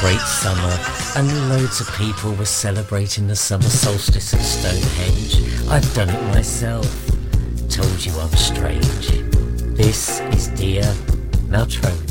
great summer, and loads of people were celebrating the summer solstice at Stonehenge. I've done it myself. Told you I'm strange. This is Dia Maltrona.